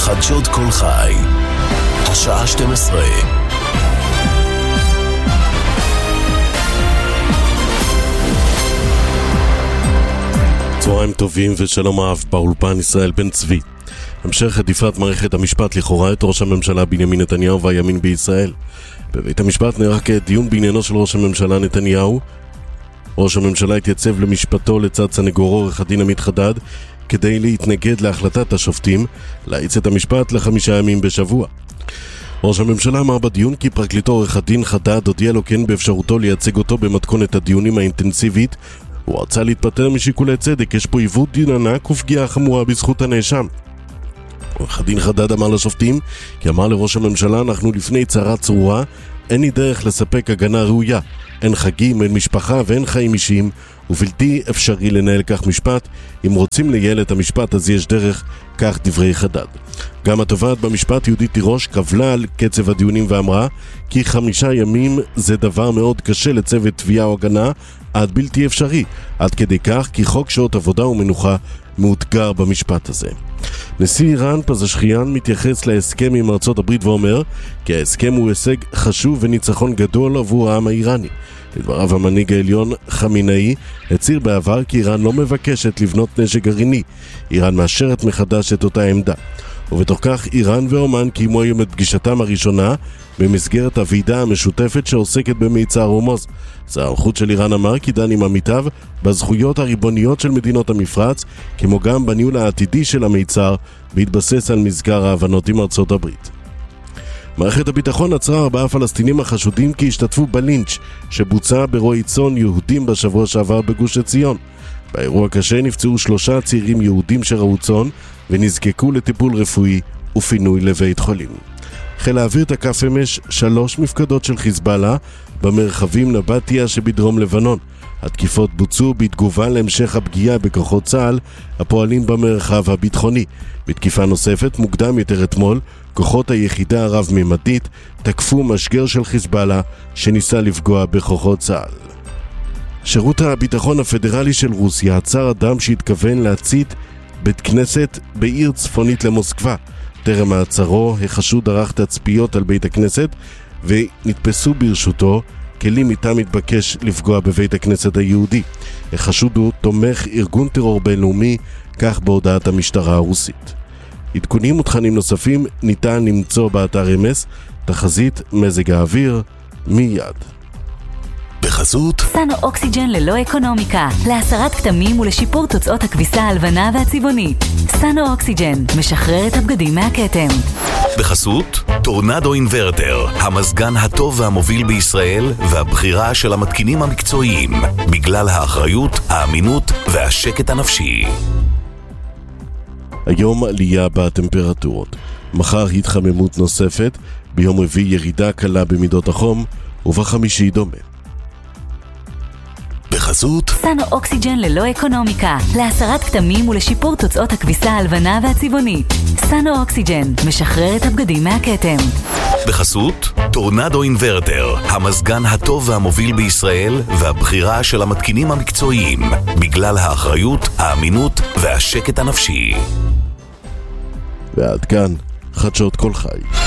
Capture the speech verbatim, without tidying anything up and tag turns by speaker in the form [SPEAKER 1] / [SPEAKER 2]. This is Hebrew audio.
[SPEAKER 1] חדשות כל חי, השעה שתים עשרה. צהריים טובים ושלום אהב, באולפן ישראל בן צבי. המשך חדיפת מערכת המשפט לכאורה את ראש הממשלה בנימין נתניהו והימין בישראל. בבית המשפט נערך דיון בעניינו של ראש הממשלה נתניהו. ראש הממשלה התייצב למשפטו לצד סנגורו עורך הדין עמית חדד כדי להתנגד להחלטת השופטים להאיץ את המשפט לחמישה ימים בשבוע. ראש הממשלה אמר בדיון כי פרקליטו עורך הדין חדד הודיע לו כן באפשרותו לייצג אותו במתכונת הדיונים האינטנסיבית. הוא רצה להתפטר משיקולי צדק, יש פה עיוות דין ענק ופגיעה חמורה בזכות הנאשם. עורך הדין חדד אמר לשופטים כי אמר לראש הממשלה אנחנו לפני צרה צרורה, אין לי דרך לספק הגנה ראויה, אין חגים, אין משפחה ואין חיים אישיים, ובלתי אפשרי לנהל כך משפט. אם רוצים לייעל את המשפט אז יש דרך, כך דברי חדד. גם התובעת במשפט יהודית תירוש קבלה על קצב הדיונים ואמרה כי חמישה ימים זה דבר מאוד קשה לצוות תביעה או הגנה, עד בלתי אפשרי, עד כדי כך כי חוק שעות עבודה ומנוחה מאותגר במשפט הזה. נשיא איראן פזשכיאן מתייחס להסכם עם ארצות הברית ואומר כי ההסכם הוא הישג חשוב וניצחון גדול עבור העם האיראני. לדבריו המנהיג העליון חמינאי הצהיר בעבר כי איראן לא מבקשת לבנות נשק גרעיני, איראן מאשרת מחדש את אותה עמדה. ובתוך כך איראן ואומן קיימו היום את פגישתם הראשונה במסגרת הוועידה המשותפת שעוסקת במיצר הורמוז. שר החוץ של איראן אמר כי דן עם עמיתיו בזכויות הריבוניות של מדינות המפרץ, כמו גם בניהול העתידי של המיצר, בהתבסס על מזכר ההבנות עם ארצות הברית. מערכת הביטחון עצרה ארבעה פלסטינים החשודים כי השתתפו בלינץ' שבוצע ברועי צאן יהודים בשבוע שעבר בגוש עציון. באירוע קשה נפצעו שלושה צעירים יהודים שראו צאן ונזקקו לטיפול רפואי ופינוי לבית חולים. חיל האוויר תקף אמש שלוש מפקדות של חיזבאללה במרחבים נבטיה שבדרום לבנון. התקיפות בוצעו בתגובה להמשך הפגיעה בכוחות צה"ל הפועלים במרחב הביטחוני. בתקיפה נוספת מוקדם יותר אתמול כוחות היחידה הרב-ממדית תקפו משגר של חיזבאללה שניסה לפגוע בכוחות צה"ל. שירות הביטחון הפדרלי של רוסיה עצר אדם שהתכוון להצית בית כנסת בעיר צפונית למוסקבה. טרם מעצרו החשוד ערך תצפיות על בית הכנסת ונתפסו ברשותו כלים איתם התבקש לפגוע בבית הכנסת היהודי. החשוד הוא תומך ארגון טרור בינלאומי, כך בהודעת המשטרה הרוסית. עדכונים ותכנים נוספים ניתן למצוא באתר אמס, תחזית מזג האוויר מיד. בחסות
[SPEAKER 2] סנו אוקסיג'ן ללא אקונומיקה, להסרת כתמים ולשיפור תוצאות הכביסה הלבנה והצבעונית. סנו אוקסיג'ן משחרר את הבגדים מהכתם.
[SPEAKER 1] בחסות טורנדו אינברטר, המזגן הטוב והמוביל בישראל והבחירה של המתקינים המקצועיים בגלל האחריות, האמינות והשקט הנפשי.
[SPEAKER 3] היום עלייה בטמפרטורות, מחר התחממות נוספת, ביום רביעי ירידה קלה במידות החום ובחמישי דומה.
[SPEAKER 1] בחסות
[SPEAKER 2] סנו אוקסיג'ן ללא אקונומיקה, להסרת כתמים ולשיפור תוצאות הכביסה הלבנה והצבעונית. סנו אוקסיג'ן משחרר את הבגדים מהכתם.
[SPEAKER 1] בחסות טורנדו אינברטר, המזגן הטוב והמוביל בישראל והבחירה של המתקינים המקצועיים בגלל האחריות, האמינות והשקט הנפשי.
[SPEAKER 3] ועד כאן חדשות כל חי.